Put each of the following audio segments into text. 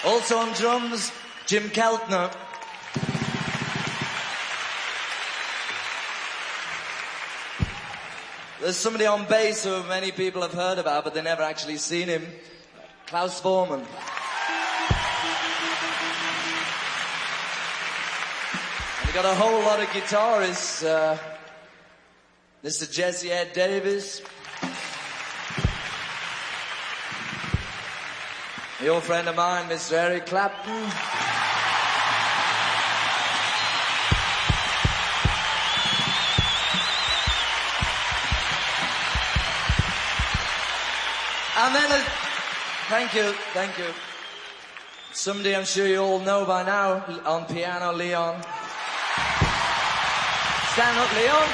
Also on drums, Jim Keltner. There's somebody on bass who many people have heard about, but they never actually seen him. Klaus Voormann. And we got a whole lot of guitarists. Mr. Jesse Ed Davis. Your friend of mine, Mr. Eric Clapton. And then, thank you. Somebody I'm sure you all know by now, on piano, Leon. Stand up, Leon.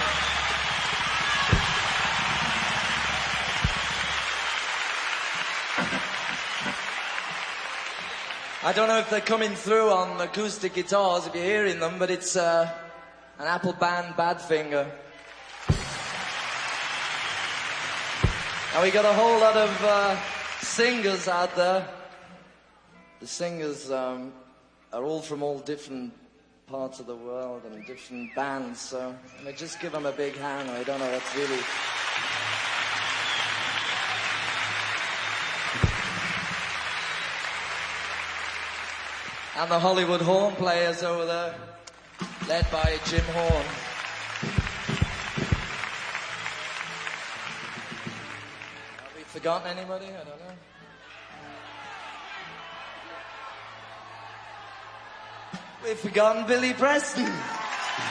I don't know if they're coming through on acoustic guitars, if you're hearing them, but it's an Apple band Badfinger. And we got a whole lot of singers out there. The singers are all from all different parts of the world and different bands, so just give them a big hand. I don't know, that's really... And the Hollywood Horn Players over there, led by Jim Horn. Have we forgotten anybody? I don't know. We've forgotten Billy Preston.